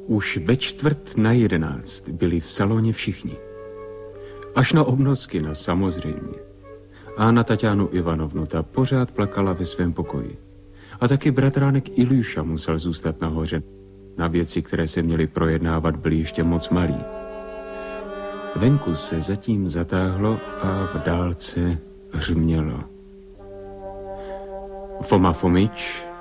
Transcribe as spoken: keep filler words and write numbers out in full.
Už ve čtvrt na jedenáct byli v saloně všichni. Až na Obnoskina samozřejmě. A na Taťánu Ivanovnu, ta pořád plakala ve svém pokoji. A taky bratránek Iljuša musel zůstat nahoře. Na věci, které se měly projednávat, byly ještě moc malí. Venku se zatím zatáhlo a v dálce hřmělo. Foma Fomič